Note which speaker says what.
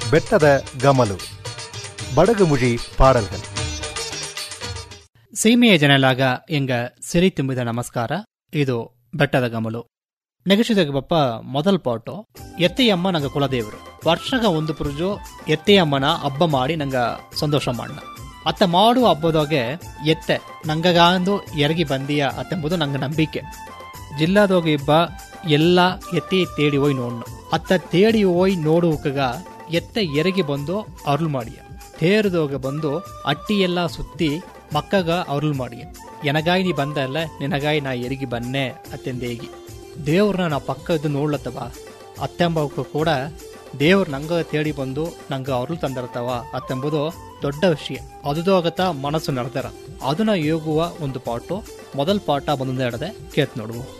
Speaker 1: ಬೆಟ್ಟದ ಗಮಲು ಬಡಗುಮುழி பாடல்கள்.
Speaker 2: ಸೀಮೆಯ ಜನಲಾಗ ಎಂಗ ಸಿರಿ ತುಂಬಿದ ನಮಸ್ಕಾರ. ಇದು ಬೆಟ್ಟದ ಗಮಲು ನೆಗಶಿದಾಗ ಬಪ್ಪ ಮೊದಲ್ ಪಾಟು ಎತ್ತೆಯಮ್ಮ ನಂಗ ಕುಲದೇವರು ವರ್ಷಗ ಒಂದು ಪುರುಜು ಎತ್ತೆಯಮ್ಮನ ಹಬ್ಬ ಮಾಡಿ ನಂಗ ಸಂತೋಷ ಮಾಡ ಅತ್ತ ಮಾಡು ಹಬ್ಬದೋಗೆ ಎತ್ತೆ ನಂಗಗಾಂದು ಎರಗಿ ಬಂದಿಯ ಅತ್ತೆಂಬುದು ನಂಗ ನಂಬಿಕೆ. ಜಿಲ್ಲಾದೋಗ ಇಬ್ಬ ಎಲ್ಲ ಎತ್ತಿ ತೇಡಿ ಹೋಯ್ ನೋಡ್ನು ಅತ್ತ ತೇಡಿ ಹೋಯ್ ನೋಡುವಗ ಎತ್ತೆ ಎರಗಿ ಬಂದು ಅರುಳು ಮಾಡಿಯ ತೇರದೋಗ ಬಂದು ಅಟ್ಟಿ ಎಲ್ಲ ಸುತ್ತಿ ಮಕ್ಕಗ ಅರುಳು ಮಾಡಿಯ ಎನಗಾಯಿ ನೀ ಬಂದ ಅಲ್ಲ ನಿನಗಾಯಿ ನಾ ಎರಗಿ ಬನ್ನೆ ಅತ್ತೆಂದೇಗಿ ದೇವ್ರನ್ನ ನಾ ಪಕ್ಕ ಇದ್ದು ನೋಡ್ಲತ್ತವ ಅತ್ತೆಂಬವಕ್ಕೂ ಕೂಡ ದೇವ್ರು ನಂಗ ತೇಡಿ ಬಂದು ನಂಗ ಅರುಳು ತಂದಿರ್ತಾವ ಅತ್ತೆಂಬುದು ದೊಡ್ಡ ವಿಷಯ. ಅದುದೋಗತ ಮನಸ್ಸು ನಡೆದಾರ ಅದನ್ನ ಯೋಗುವ ಒಂದು ಪಾಟು ಮೊದಲ ಪಾಠ ಬಂದ ಕೇತ್ ನೋಡುವ.